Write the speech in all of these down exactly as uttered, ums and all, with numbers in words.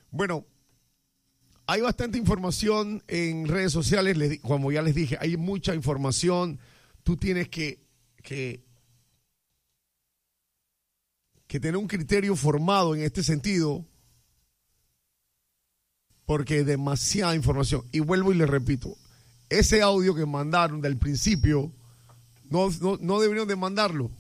Bueno, hay bastante información en redes sociales, les, como ya les dije, hay mucha información. Tú tienes que, que, que tener un criterio formado en este sentido, porque es demasiada información. Y vuelvo y les repito, ese audio que mandaron del principio, no, no, no deberían de mandarlo.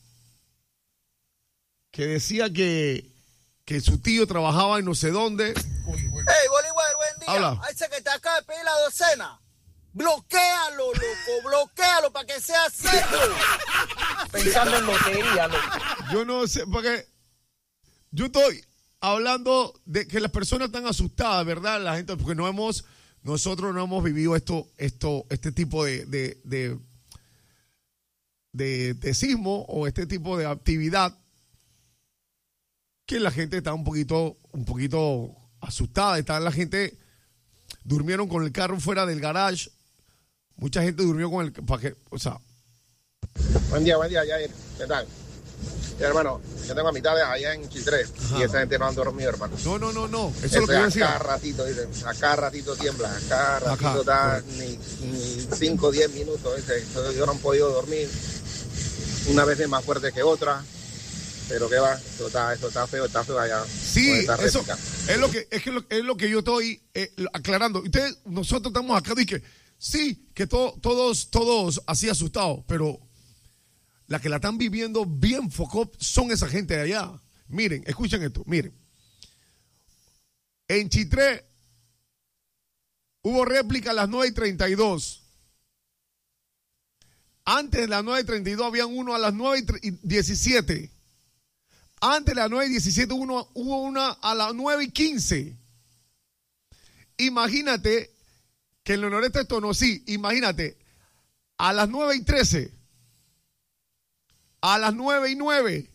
Que decía que, que su tío trabajaba en no sé dónde. Hey, Bolívar, buen día. Habla. A ese que te acaba de pedir la docena, bloquéalo, loco, bloquéalo para que sea serio. Pensando en lotería, loco. Yo no sé, porque yo estoy hablando de que las personas están asustadas, ¿verdad? La gente, porque no hemos, nosotros no hemos vivido esto, esto, este tipo de, de, de, de, de sismo o este tipo de actividad, que la gente está un poquito, un poquito asustada. Está la gente, durmieron con el carro fuera del garage. Mucha gente durmió con el, para que, o sea. Buen día, buen día, Jair. ¿Qué tal? Sí, hermano, yo tengo amistades allá en Chitré y esa gente no han dormido, hermano. No, no, no, no. Eso, Eso es lo que yo a decía. cada ratito, dicen, a cada ratito tiembla, a cada ratito Acá, da ni cinco o diez minutos. Dice, yo no han podido dormir. Una vez es más fuerte que otra. Pero qué va, eso está, eso está feo, está feo allá. Sí, eso es lo que es, que lo, es lo que yo estoy eh, aclarando. Ustedes, nosotros estamos acá y que sí, que to, todos, todos así asustados, pero la que la están viviendo bien foco son esa gente de allá. Miren, escuchen esto, miren. En Chitré hubo réplica a las nueve y treinta y dos. Antes de las nueve y treinta y dos habían uno a las nueve y diecisiete. Antes de las nueve y diecisiete uno, hubo una a las nueve y quince. Imagínate que en el noreste de Tonosí, imagínate, a las nueve y trece, a las nueve y nueve,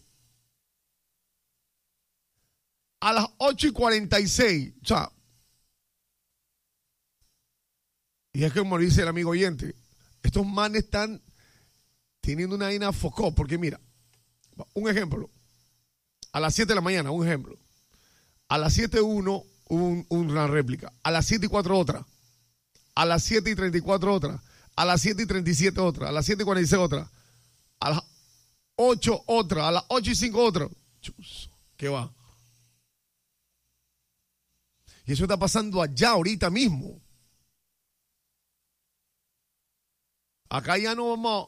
a las ocho y cuarenta y seis. O sea, y es que como dice el amigo oyente, estos manes están teniendo una vaina focó, porque mira, un ejemplo. A las siete de la mañana, un ejemplo. A las siete y uno hubo un, una réplica. A las siete y cuatro otra. A las siete y treinta y cuatro otra. A las siete y treinta y siete otra. A las siete y cuarenta y seis otra. A las ocho otra. A las ocho y cinco otra. Chus, ¿qué va? Y eso está pasando allá ahorita mismo. Acá ya no vamos.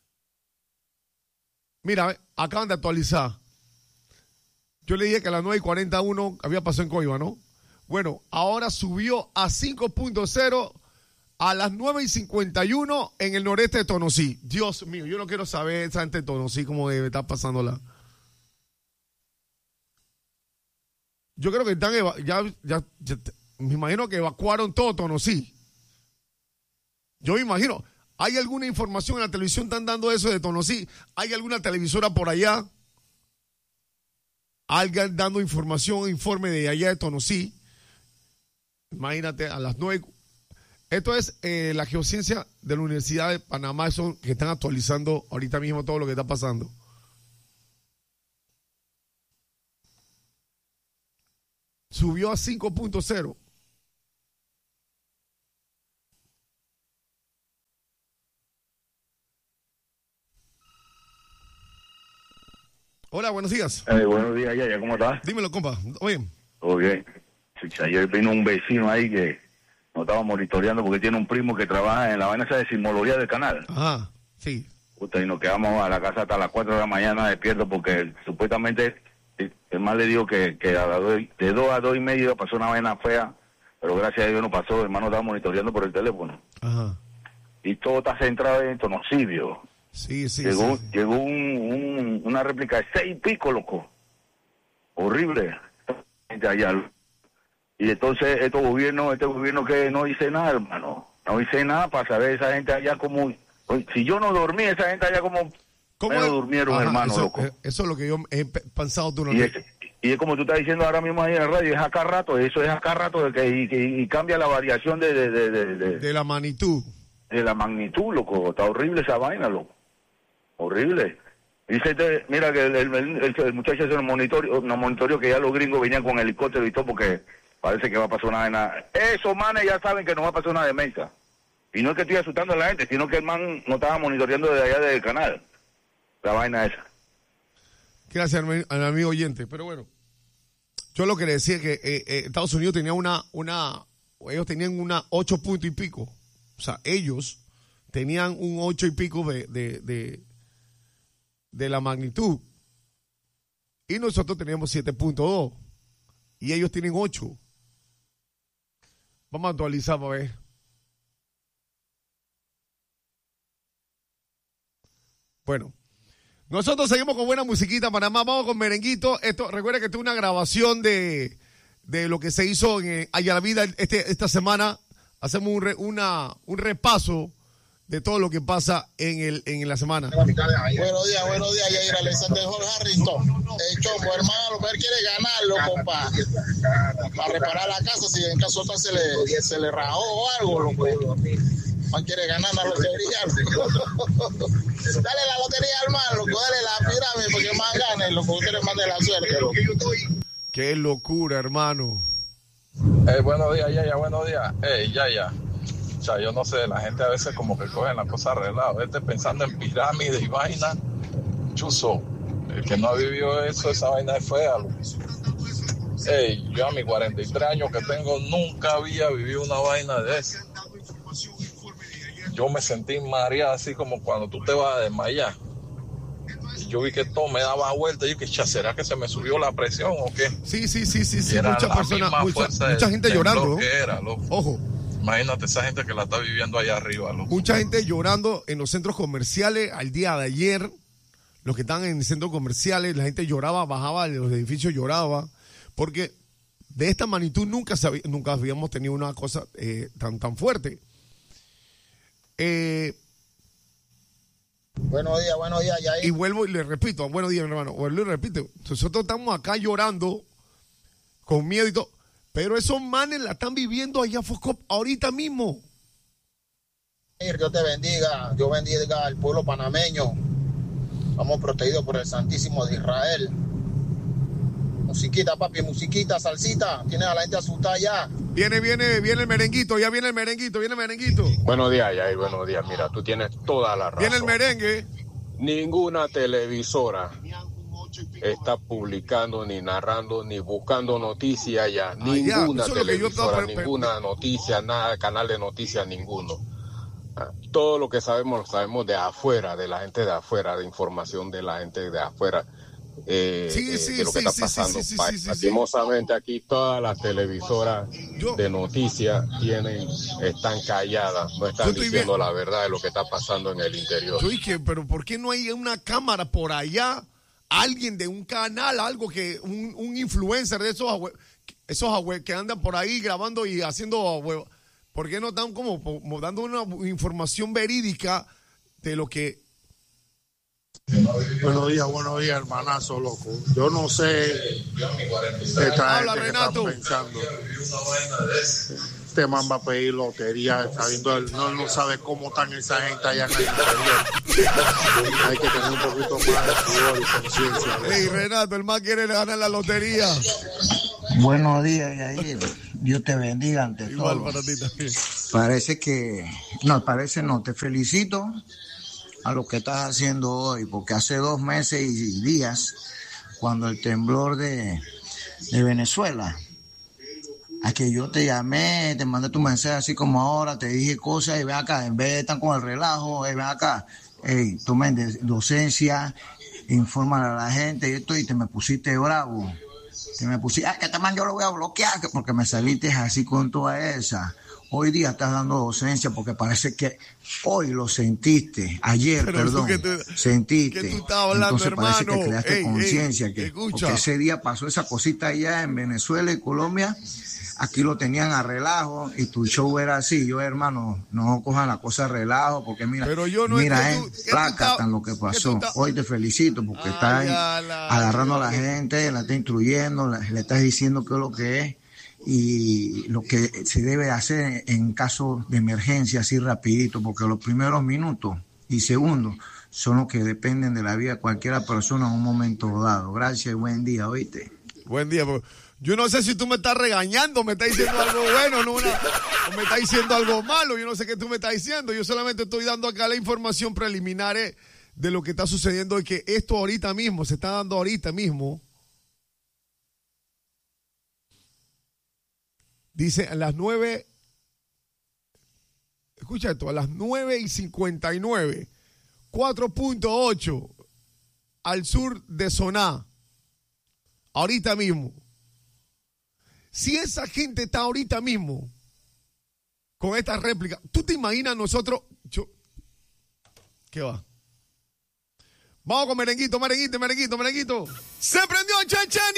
Mira, acaban de actualizar. Yo le dije que a las nueve y cuarenta y uno había pasado en Coiba, ¿no? Bueno, ahora subió a cinco punto cero a las nueve y cincuenta y uno en el noreste de Tonosí. Dios mío, yo no quiero saber esa gente de Tonosí cómo debe estar pasándola. Yo creo que están ya, ya, ya, me imagino que evacuaron todo Tonosí. Yo me imagino. ¿Hay alguna información en la televisión están dando eso de Tonosí? ¿Hay alguna televisora por allá? Alguien dando información, informe de allá de Tonosí. Imagínate, a las nueve. Esto es eh, la geociencia de la Universidad de Panamá, eso que están actualizando ahorita mismo todo lo que está pasando. Subió a cinco punto cero. Hola, buenos días. Eh, buenos días, Yaya, ¿cómo estás? Dímelo, compa. Oye. Todo bien. Ayer vino un vecino ahí que nos estaba monitoreando porque tiene un primo que trabaja en la vaina esa de sismología del canal. Ajá, sí. Usted, y nos quedamos a la casa hasta las cuatro de la mañana despiertos porque supuestamente el mal le dijo que, que a la do, de dos a dos y medio pasó una vaina fea, pero gracias a Dios no pasó. El hermano estaba monitoreando por el teléfono. Ajá. Y todo está centrado en Tonosibio. Sí, sí, llegó, sí. Llegó un, un, una réplica de seis y pico, loco. Horrible. Allá. Y entonces estos gobiernos, este gobierno que no dice nada, hermano. No dice nada para saber esa gente allá como... Si yo no dormí, esa gente allá como... ¿Cómo menos es? durmieron, Ajá, hermano, eso, loco. Eso es lo que yo he pensado tú no y, es, y es como tú estás diciendo ahora mismo ahí en la radio, es acá rato, eso es acá rato de que y, y, y cambia la variación de de, de, de, de... de la magnitud. De la magnitud, loco. Está horrible esa vaina, loco. Horrible. Dice, este, mira que el, el, el, el muchacho se nos monitoreó, nos monitoreó que ya los gringos venían con helicóptero y todo porque parece que va a pasar una vaina. Esos manes ya saben que no va a pasar una demencia. Y no es que estoy asustando a la gente, sino que el man no estaba monitoreando desde allá del canal. La vaina esa. Gracias al amigo oyente. Pero bueno, yo lo que le decía es que eh, eh, Estados Unidos tenía una, una, ellos tenían una ocho punto y pico. O sea, ellos tenían un ocho y pico de, de, de, de la magnitud. Y nosotros teníamos siete punto dos. Y ellos tienen ocho. Vamos a actualizar para ver. Bueno, nosotros seguimos con buena musiquita, Panamá. Vamos con merenguito. Esto, recuerda que esto es una grabación de, de lo que se hizo en Haya la Vida este, esta semana. Hacemos un, re, una, un repaso de todo lo que pasa en el en la semana. Buenos días, buenos días, Yair Alexander Jorge Harrington. El Chombo, hermano, él quiere ganarlo, compa. Para reparar la casa, si en caso tal se le, se le rajó o algo, loco. Man quiere ganar la lotería. Dale la lotería al man, loco, dale la pirámide porque más gane, loco, usted le mande la suerte, loco. Qué locura, hermano. Hey, buenos días, Yaya, buenos días. Hey, Yaya. O sea, yo no sé, la gente a veces como que cogen las cosas arregladas. Vete pensando en pirámides y vaina. Chuzo, el que no ha vivido eso, esa vaina es fea. Hey, yo a mis cuarenta y tres años que tengo nunca había vivido una vaina de eso. Yo me sentí mareado así como cuando tú te vas a desmayar. Y yo vi que todo me daba vuelta y yo que ¿será que se me subió la presión o qué? Sí, sí, sí, sí, sí. Muchas personas, mucha, mucha gente llorando. Que era, loco. Ojo. Imagínate esa gente que la está viviendo allá arriba, loco. Mucha gente llorando en los centros comerciales al día de ayer. Los que están en centros comerciales, la gente lloraba, bajaba de los edificios, lloraba. Porque de esta magnitud nunca, sabía, nunca habíamos tenido una cosa eh, tan, tan fuerte. Eh, buenos días, buenos días, Yair. Y vuelvo y le repito, buenos días, hermano. Vuelvo y repito. Nosotros estamos acá llorando, con miedo y todo. Pero esos manes la están viviendo allá Foscop ahorita mismo. Dios te bendiga, Dios bendiga al pueblo panameño. Estamos protegidos por el Santísimo de Israel. Musiquita, papi, musiquita, salsita. Tienes a la gente asustada ya. Viene, viene, viene el merenguito, ya viene el merenguito, viene el merenguito. Buenos días, Yair, buenos días. Mira, tú tienes toda la razón. Viene el merengue. Ninguna televisora está publicando, ni narrando, ni buscando noticias ya. Ninguna ah, televisora, estaba... ninguna noticia, nada, canal de noticias, ninguno. Todo lo que sabemos, lo sabemos de afuera, de la gente de afuera, de información de la gente de afuera, eh, sí, eh, sí, de lo que sí, está sí, pasando. Sí, sí, sí, sí, Lastimosamente aquí todas las televisoras Yo... de noticias tienen, están calladas, no están diciendo bien. La verdad de lo que está pasando en el interior. Yo dije, pero ¿por qué no hay una cámara por allá? Alguien de un canal, algo que, un, un influencer de esos, esos que andan por ahí grabando y haciendo, ¿por qué no están como, como dando una información verídica de lo que... Buenos días, buenos días, hermanazo, loco. Yo no sé esta Habla, gente Renato. Que están pensando. Este man va a pedir lotería, sabiendo él no, no sabe cómo están esa gente allá en el interior. Hay que tener un poquito más de sudor y conciencia. Hey, Renato, el man quiere ganar la lotería. Buenos días, Yair. Dios te bendiga ante Igual todo. Para ti también. Parece que, no, parece no, te felicito a lo que estás haciendo hoy, porque hace dos meses y días, cuando el temblor de, de Venezuela, a que yo te llamé, te mandé tu mensaje así como ahora, te dije cosas y ven acá, en vez de estar con el relajo, hey, ven acá, hey, tomen de, docencia, informa a la gente y esto, y te me pusiste bravo, te me pusiste, ah, que este man yo lo voy a bloquear, porque me saliste así con toda esa. Hoy día estás dando docencia porque parece que hoy lo sentiste, ayer, pero perdón, que te, sentiste. Que tú estás hablando, entonces hermano. Parece que creaste conciencia, que escucha. Porque ese día pasó esa cosita allá en Venezuela y Colombia, aquí lo tenían a relajo y tu show era así. Yo, hermano, no cojan la cosa a relajo porque mira, pero yo no mira, es eh, placa tan lo que pasó. Que hoy te felicito porque estás agarrando a la gente, la estás instruyendo, le estás diciendo qué es lo que es y lo que se debe hacer en caso de emergencia así rapidito, porque los primeros minutos y segundos son los que dependen de la vida de cualquier persona en un momento dado. Gracias y buen día, ¿oíste? Buen día. Yo no sé si tú me estás regañando, me estás diciendo algo bueno, no una, o me estás diciendo algo malo. Yo no sé qué tú me estás diciendo. Yo solamente estoy dando acá la información preliminar de lo que está sucediendo y que esto ahorita mismo, se está dando ahorita mismo. Dice a las nueve, escucha esto, a las nueve y cincuenta y nueve, cuatro punto ocho al sur de Soná, ahorita mismo. Si esa gente está ahorita mismo con esta réplica, ¿tú te imaginas nosotros? Yo, ¿qué va? Vamos con merenguito, merenguito, merenguito, merenguito. Se prendió Chechenia.